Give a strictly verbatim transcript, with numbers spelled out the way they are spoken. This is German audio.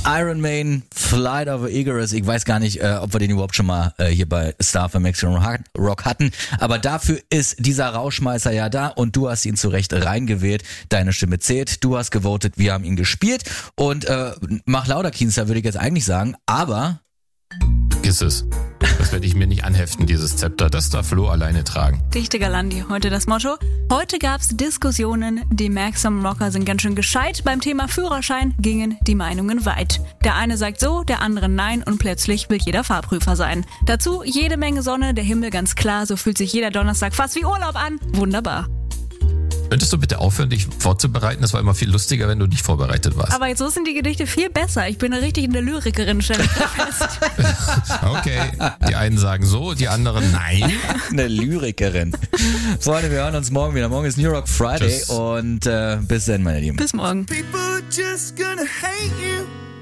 Iron Maiden, Flight of Icarus. Ich weiß gar nicht, äh, ob wir den überhaupt schon mal äh, hier bei Star für Maximum Rock hatten. Aber dafür ist dieser Rauschmeißer ja da und du hast ihn zu Recht reingewählt. Deine Stimme zählt. Du hast gewotet, wir haben ihn gespielt. Und äh, mach lauter, Kienster, würde ich jetzt eigentlich sagen. Aber... Ist es. Das werde ich mir nicht anheften, dieses Zepter. Das darf Flo alleine tragen. Dichte Galandi, heute das Motto. Heute gab's Diskussionen. Die Maximum Rocker sind ganz schön gescheit. Beim Thema Führerschein gingen die Meinungen weit. Der eine sagt so, der andere nein und plötzlich will jeder Fahrprüfer sein. Dazu jede Menge Sonne, der Himmel ganz klar. So fühlt sich jeder Donnerstag fast wie Urlaub an. Wunderbar. Könntest du bitte aufhören, dich vorzubereiten? Das war immer viel lustiger, wenn du nicht vorbereitet warst. Aber jetzt so sind die Gedichte viel besser. Ich bin eine richtig eine Lyrikerin, stelle ich fest. Okay, die einen sagen so, die anderen nein. Eine Lyrikerin. Freunde, wir hören uns morgen wieder. Morgen ist New York Friday. Tschüss. Und äh, bis dann, meine Lieben. Bis morgen. People are just gonna hate you.